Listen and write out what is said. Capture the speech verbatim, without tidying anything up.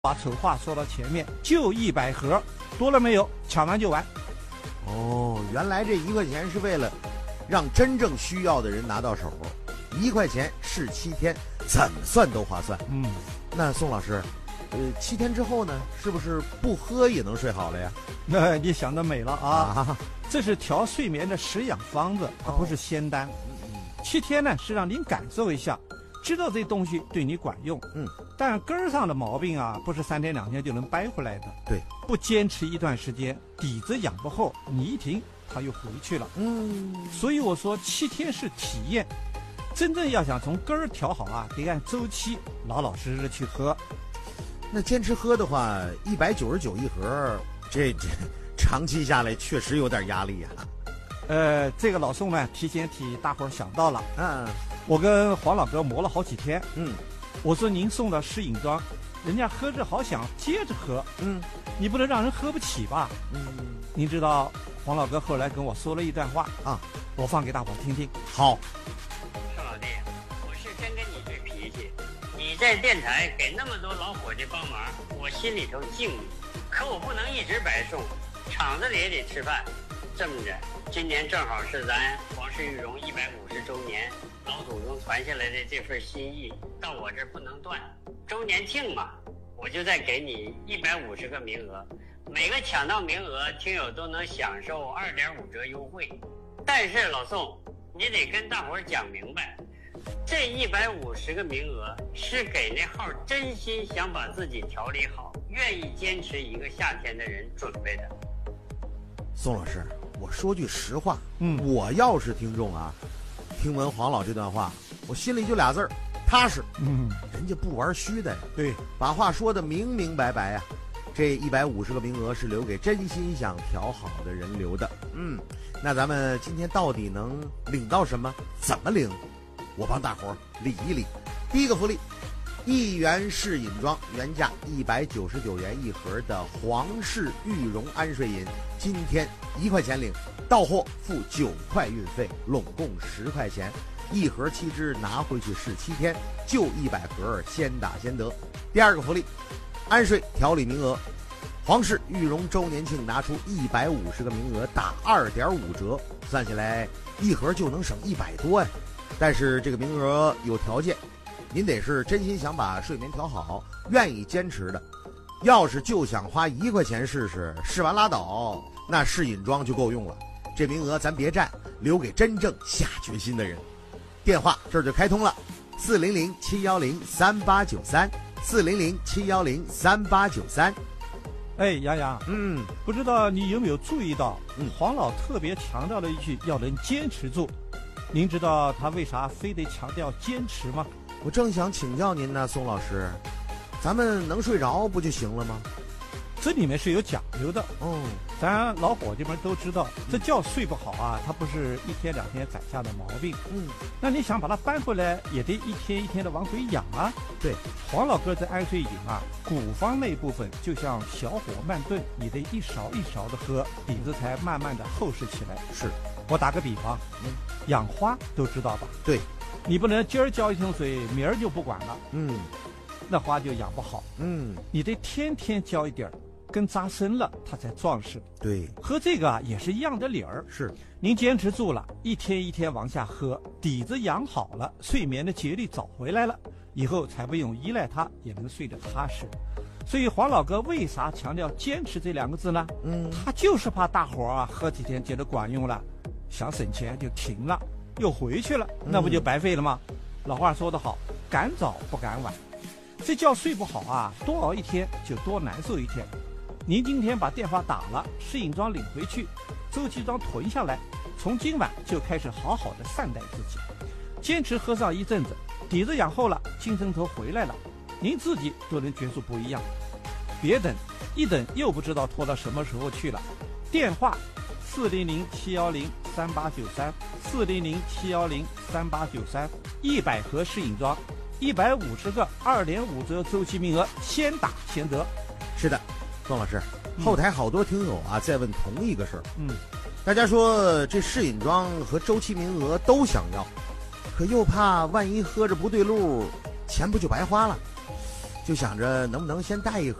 把丑话说到前面，就一百盒，多了没有？抢完就完。 哦，原来这一块钱是为了让真正需要的人拿到手，一块钱试七天，怎么算都划算。 嗯， 那宋老师，呃，七天之后呢，是不是不喝也能睡好了呀？ 那你想得美了啊！ 啊， 这是调睡眠的食养方子，它不是仙丹。七天呢是让您感受一下，知道这东西对你管用。 嗯， 但根儿上的毛病啊，不是三天两天就能掰回来的。 对， 不坚持一段时间，底子养不厚，你一停，它又回去了。 嗯， 所以我说七天是体验，真正要想从根儿调好啊，得按周期老老实实去喝。 那坚持喝的话，一百九十九一盒，这这长期下来确实有点压力呀、啊。 呃，这个老宋呢，提前替大伙儿想到了。 嗯， 我跟黄老哥磨了好几天。 嗯， 我说您送到诗饮庄，人家喝着好想接着喝。 嗯， 你不能让人喝不起吧？ 嗯， 您知道黄老哥后来跟我说了一段话啊， 我放给大伙儿听听。 好。 宋老弟，我是真跟你对脾气。你在电台给那么多老伙计帮忙，我心里头敬你。可我不能一直白送，厂子里也得吃饭。这么着，今年正好是咱黄氏玉荣一百五十周年，老祖宗传下来的这份心意，到我这儿不能断。周年庆嘛，我就再给你一百五十个名额，每个抢到名额，听友都能享受二点五折优惠。但是老宋，你得跟大伙儿讲明白，这一百五十个名额是给那号真心想把自己调理好、愿意坚持一个夏天的人准备的。 宋老师，我说句实话， 嗯， 我要是听众啊，听闻黄老这段话，我心里就俩字儿：踏实。 嗯， 人家不玩虚的呀， 对， 把话说得明明白白呀。这一百五十个名额是留给真心想调好的人留的。嗯，那咱们今天到底能领到什么？怎么领？我帮大伙儿理一理。第一个福利，一元试饮装原价一百九十九元一盒的皇氏玉荣安睡饮，今天一块钱领，到货付九块运费，拢共十块钱。一盒七支拿回去试七天，就一百盒，先打先得。第二个福利，安睡调理名额，皇氏玉荣周年庆拿出一百五十个名额，打二点五折，算下来一盒就能省一百多呀。但是这个名额有条件，您得是真心想把睡眠调好，愿意坚持的。要是就想花一块钱试试，试完拉倒，那试饮装就够用了。这名额咱别占，留给真正下决心的人。电话这儿就开通了，四零零七幺零三八九三，四零零七幺零三八九三。 哎，杨洋， 嗯， 不知道你有没有注意到， 嗯黄老特别强调了一句要能坚持住。您知道他为啥非得强调坚持吗？ 我正想请教您呢，宋老师，咱们能睡着不就行了吗？ 这里面是有讲究的。 哦， 咱老伙计们都知道，这觉睡不好啊，它不是一天两天攒下的毛病。 嗯， 那你想把它搬回来，也得一天一天的往回养啊。 对， 黄老哥这安睡饮啊，古方那部分就像小火慢炖，你得一勺一勺的喝，底子才慢慢的厚实起来。 是， 我打个比方， 嗯， 养花都知道吧？ 对， 你不能今儿浇一桶水，明儿就不管了， 嗯那花就养不好。 嗯， 你得天天浇一点儿，根扎深了，它才壮实。 对， 喝这个啊也是一样的理儿。 是， 您坚持住了，一天一天往下喝，底子养好了，睡眠的节律找回来了，以后才不用依赖它，也能睡得踏实。所以黄老哥为啥强调坚持这两个字呢？ 嗯， 他就是怕大伙儿啊喝几天觉得管用了，想省钱就停了，又回去了，那不就白费了吗？嗯、老话说得好，赶早不赶晚。这觉睡不好啊，多熬一天就多难受一天。您今天把电话打了，试饮装领回去，周期装囤下来，从今晚就开始好好的善待自己，坚持喝上一阵子，底子养厚了，精神头回来了，您自己都能觉出不一样。别等，一等又不知道拖到什么时候去了。电话四零零七幺零三八九三，四零零七幺零三八九三，一百盒试饮装，一百五十个二点五折周期名额，先打先得。 是的，宋老师，后台好多听友啊在问同一个事儿。 嗯， 大家说这试饮装和周期名额都想要，可又怕万一喝着不对路，钱不就白花了？ 就想着能不能先带一盒